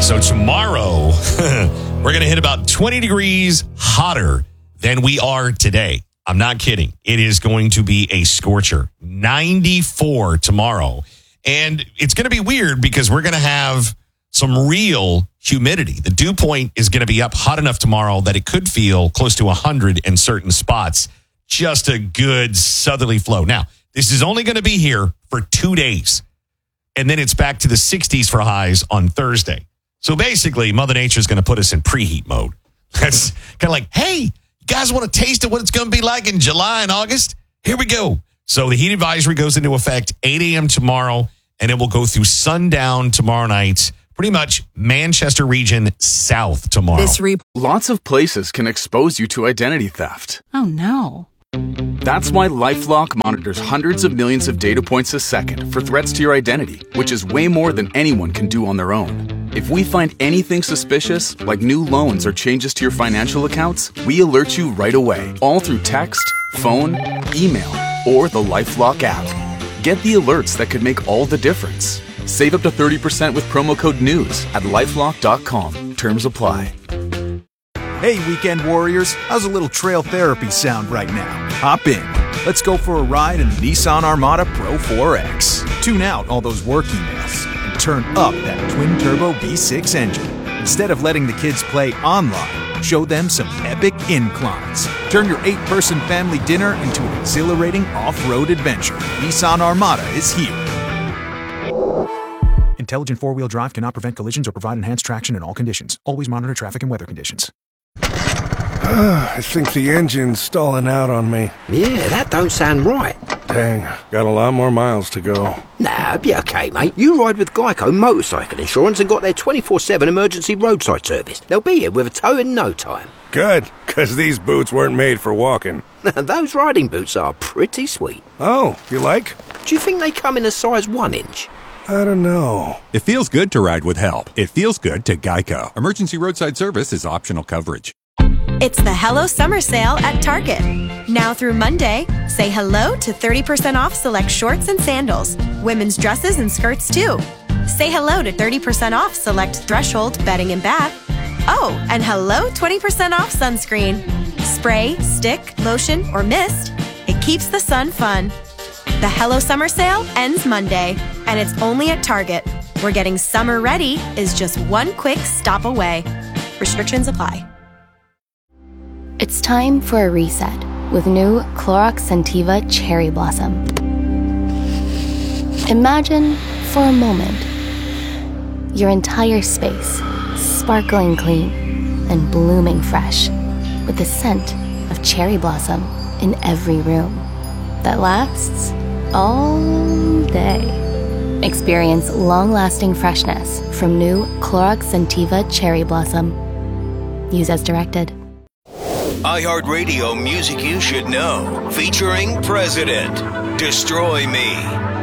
So tomorrow, we're going to hit about 20 degrees hotter than we are today. I'm not kidding. It is going to be a scorcher. 94 tomorrow. And it's going to be weird because we're going to have some real humidity. The dew point is going to be up hot enough tomorrow that it could feel close to 100 in certain spots. Just a good southerly flow. Now, this is only going to be here for 2 days. And then it's back to the 60s for highs on Thursday. So basically, Mother Nature is going to put us in preheat mode. That's kind of like, hey, you guys want a taste of what it's going to be like in July and August? Here we go. So the heat advisory goes into effect 8 a.m. tomorrow, and it will go through sundown tomorrow night. Pretty much Manchester region south tomorrow. Lots of places can expose you to identity theft. Oh, no. That's why LifeLock monitors hundreds of millions of data points a second for threats to your identity, which is way more than anyone can do on their own. If we find anything suspicious, like new loans or changes to your financial accounts, we alert you right away, all through text, phone, email, or the LifeLock app. Get the alerts that could make all the difference. Save up to 30% with promo code NEWS at LifeLock.com. Terms apply. Hey, weekend warriors, how's a little trail therapy sound right now? Hop in. Let's go for a ride in the Nissan Armada Pro 4X. Tune out all those work emails and turn up that twin-turbo V6 engine. Instead of letting the kids play online, show them some epic inclines. Turn your 8-person family dinner into an exhilarating off-road adventure. Nissan Armada is here. Intelligent four-wheel drive cannot prevent collisions or provide enhanced traction in all conditions. Always monitor traffic and weather conditions. I think the engine's stalling out on me. Yeah, that don't sound right. Dang, got a lot more miles to go. Nah, be okay, mate. You ride with Geico Motorcycle Insurance and got their 24/7 emergency roadside service. They'll be here with a tow in no time. Good, because these boots weren't made for walking. Those riding boots are pretty sweet. Oh, you like? Do you think they come in a size 1 inch? I don't know. It feels good to ride with help. It feels good to Geico. Emergency roadside service is optional coverage. It's the Hello Summer Sale at Target. Now through Monday, say hello to 30% off select shorts and sandals. Women's dresses and skirts too. Say hello to 30% off select Threshold bedding and bath. Oh, and hello 20% off sunscreen. Spray, stick, lotion, or mist. It keeps the sun fun. The Hello Summer Sale ends Monday, and it's only at Target, where getting summer ready is just one quick stop away. Restrictions apply. It's time for a reset with new Clorox Scentiva Cherry Blossom. Imagine, for a moment, your entire space sparkling clean and blooming fresh with the scent of cherry blossom in every room that lasts all day. Experience long-lasting freshness from new Clorox Scentiva Cherry Blossom. Use as directed. iHeartRadio Music You Should Know, featuring President, Destroy Me.